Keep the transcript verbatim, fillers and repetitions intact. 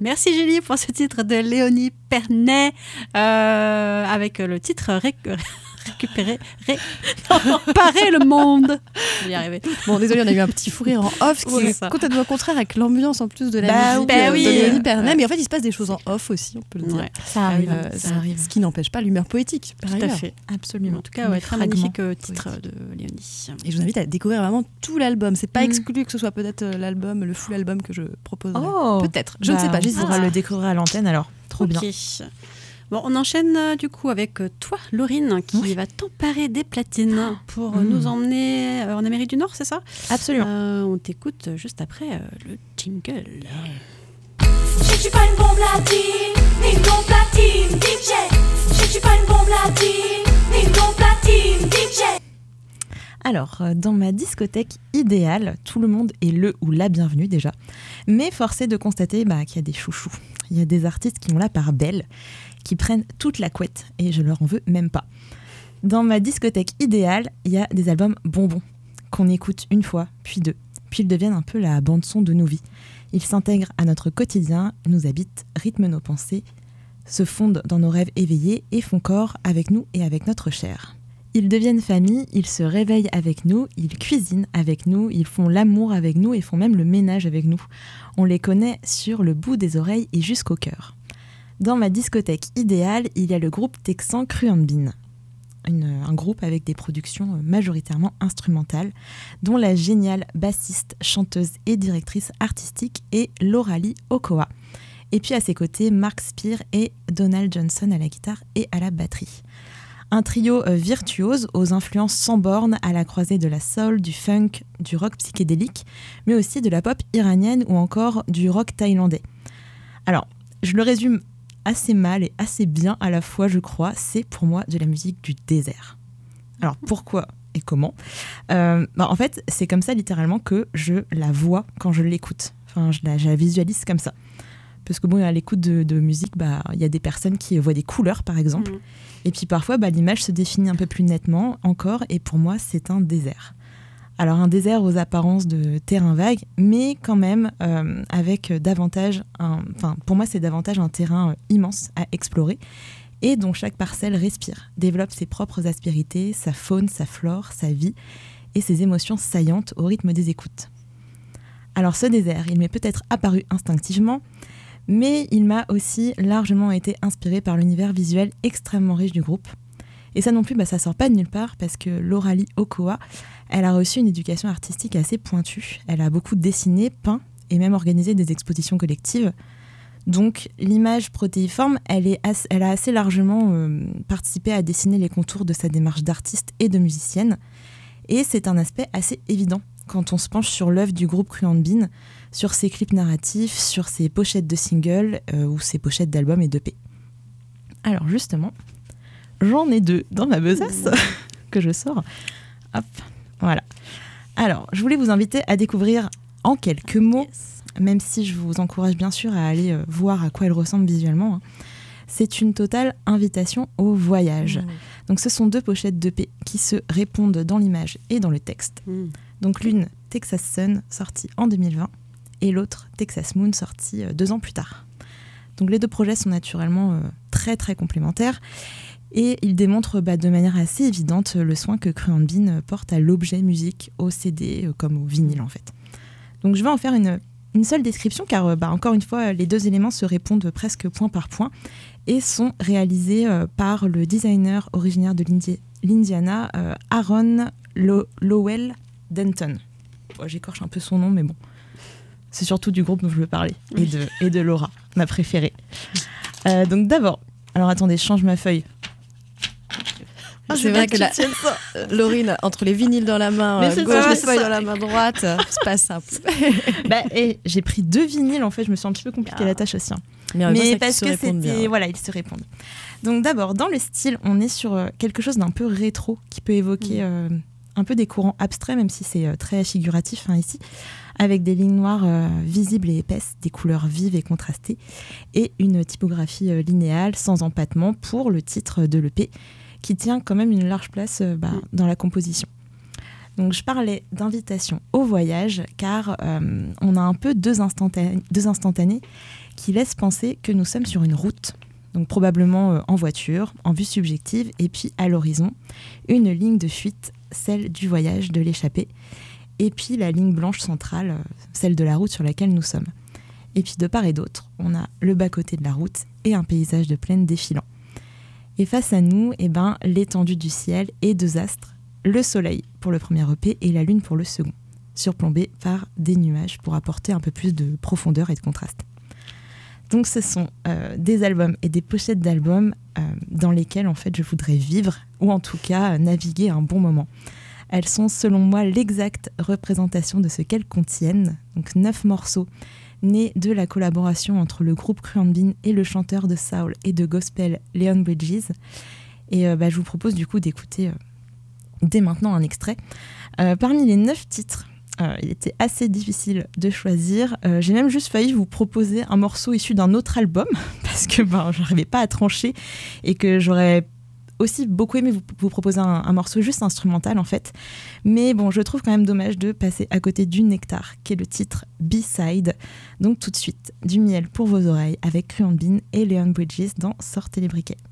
Merci Julie pour ce titre de Léonie Pernet euh, avec le titre Ré- Récupérer, ré... parer le monde. Je vais y arriver. Bon, désolé, on a eu un petit fou rire en off qui Ouais, est ça. complètement contraire avec l'ambiance en plus de la Bah, musique bah euh, oui. de Léonie Pernet. Ouais. Mais en fait, il se passe des choses en off aussi, on peut le dire. Ouais. Ça arrive, Euh, ça ce- arrive. Ce qui n'empêche pas l'humeur poétique, par Tout à ailleurs. fait. Absolument. En tout cas, ouais, Les très fragments magnifique euh, titre de Léonie. Et je vous invite à découvrir vraiment tout l'album. C'est pas Mm. exclu que ce soit peut-être euh, l'album, le full album que je proposerai. Oh, Peut-être. Je ne sais pas, On j'hésite. pourra le découvrir à l'antenne alors. Trop bien. Ok. Bon, on enchaîne euh, du coup avec euh, toi, Laurine, qui Oui. va t'emparer des platines pour euh, Mm. nous emmener euh, en Amérique du Nord, c'est ça? Absolument. Euh, On t'écoute juste après euh, le jingle. Je suis pas une bombe latine, ni une bombe platine, D J. Je suis pas une bombe latine, ni une bombe platine, D J. Alors, euh, dans ma discothèque idéale, tout le monde est le ou la bienvenue déjà. Mais force est de constater bah, qu'il y a des chouchous. Il y a des artistes qui ont la part belle, qui prennent toute la couette, et je leur en veux même pas. Dans ma discothèque idéale, il y a des albums bonbons, qu'on écoute une fois, puis deux, puis ils deviennent un peu la bande-son de nos vies. Ils s'intègrent à notre quotidien, nous habitent, rythment nos pensées, se fondent dans nos rêves éveillés et font corps avec nous et avec notre chair. Ils deviennent famille, ils se réveillent avec nous, ils cuisinent avec nous, ils font l'amour avec nous et font même le ménage avec nous. On les connaît sur le bout des oreilles et jusqu'au cœur. Dans ma discothèque idéale, il y a le groupe texan Cru and Bean. Une, un groupe avec des productions majoritairement instrumentales, dont la géniale bassiste, chanteuse et directrice artistique est Lauralie Okoa. Et puis à ses côtés, Mark Spear et Donald Johnson à la guitare et à la batterie. Un trio euh, virtuose aux influences sans bornes à la croisée de la soul, du funk, du rock psychédélique, mais aussi de la pop iranienne ou encore du rock thaïlandais. Alors, je le résume assez mal et assez bien à la fois, je crois, c'est pour moi de la musique du désert. Alors, pourquoi et comment euh, bah, En fait, c'est comme ça littéralement que je la vois quand je l'écoute. Enfin, je la, je la visualise comme ça. Parce que bon, à l'écoute de, de musique, bah, y a des personnes qui voient des couleurs, par exemple. Mmh. Et puis parfois, bah, l'image se définit un peu plus nettement encore. Et pour moi, c'est un désert. Alors un désert aux apparences de terrain vague, mais quand même euh, avec davantage, un, enfin pour moi c'est davantage un terrain euh, immense à explorer et dont chaque parcelle respire, développe ses propres aspérités, sa faune, sa flore, sa vie et ses émotions saillantes au rythme des écoutes. Alors ce désert, il m'est peut-être apparu instinctivement, mais il m'a aussi largement été inspiré par l'univers visuel extrêmement riche du groupe. Et ça non plus, bah, ça sort pas de nulle part parce que Lauralie Okoa, elle a reçu une éducation artistique assez pointue. Elle a beaucoup dessiné, peint et même organisé des expositions collectives. Donc l'image protéiforme, elle, est assez, elle a assez largement euh, participé à dessiner les contours de sa démarche d'artiste et de musicienne. Et c'est un aspect assez évident quand on se penche sur l'œuvre du groupe Cru and Bean, sur ses clips narratifs, sur ses pochettes de singles euh, ou ses pochettes d'albums et d'E P. Alors justement, j'en ai deux dans ma besace que je sors. Hop, voilà. Alors, je voulais vous inviter à découvrir en quelques mots, yes. Même si je vous encourage bien sûr à aller euh, voir à quoi elle ressemble visuellement. Hein. C'est une totale invitation au voyage. Mmh. Donc, ce sont deux pochettes d'E P qui se répondent dans l'image et dans le texte. Mmh. Donc, l'une, Texas Sun, sortie en deux mille vingt, et l'autre, Texas Moon, sortie euh, deux ans plus tard. Donc, les deux projets sont naturellement euh, très, très complémentaires. Et il démontre bah, de manière assez évidente le soin que Cru and Bean porte à l'objet musique, au C D euh, comme au vinyle en fait. Donc je vais en faire une, une seule description car bah, encore une fois les deux éléments se répondent presque point par point et sont réalisés euh, par le designer originaire de l'Indi- l'Indiana, euh, Aaron Lo- Lowell Denton. Bon, j'écorche un peu son nom mais bon, c'est surtout du groupe dont je veux parler et de, et de Laura, ma préférée. Euh, donc d'abord, alors attendez, je change ma feuille. Ah, c'est vrai que la... Laurine, entre les vinyles dans la main euh, gauche, les feuilles dans la main droite, c'est pas simple. bah, et j'ai pris deux vinyles, en fait, je me suis un petit peu compliqué ah. la tâche aussi. Hein. Mais, Mais ça, parce que c'était, bien. Voilà, ils se répondent. Donc d'abord, dans le style, on est sur euh, quelque chose d'un peu rétro, qui peut évoquer mmh. euh, un peu des courants abstraits, même si c'est euh, très figuratif hein, ici, avec des lignes noires euh, visibles et épaisses, des couleurs vives et contrastées, et une typographie euh, linéale, sans empattement, pour le titre de l'E P, qui tient quand même une large place euh, bah, mmh. dans la composition. Donc je parlais d'invitation au voyage car euh, on a un peu deux instantanés, deux instantanés qui laissent penser que nous sommes sur une route. Donc probablement euh, en voiture, en vue subjective, et puis à l'horizon, une ligne de fuite, celle du voyage, de l'échappée, et puis la ligne blanche centrale, euh, celle de la route sur laquelle nous sommes. Et puis de part et d'autre, on a le bas-côté de la route et un paysage de plaine défilant. Et face à nous, eh ben, l'étendue du ciel et deux astres, le soleil pour le premier E P et la lune pour le second, surplombés par des nuages pour apporter un peu plus de profondeur et de contraste. Donc ce sont euh, des albums et des pochettes d'albums euh, dans lesquels en fait je voudrais vivre ou en tout cas euh, naviguer un bon moment. Elles sont selon moi l'exacte représentation de ce qu'elles contiennent. Donc neuf morceaux nés de la collaboration entre le groupe Khruangbin et le chanteur de soul et de gospel Leon Bridges. Et euh, bah, je vous propose du coup d'écouter euh, dès maintenant un extrait. Euh, parmi les neuf titres, Euh, il était assez difficile de choisir. Euh, j'ai même juste failli vous proposer un morceau issu d'un autre album parce que ben, je n'arrivais pas à trancher et que j'aurais aussi beaucoup aimé vous, vous proposer un, un morceau juste instrumental en fait. Mais bon, je trouve quand même dommage de passer à côté du Nectar qui est le titre B-Side. Donc tout de suite, du miel pour vos oreilles avec Khruangbin et Leon Bridges dans Sortez les briquets.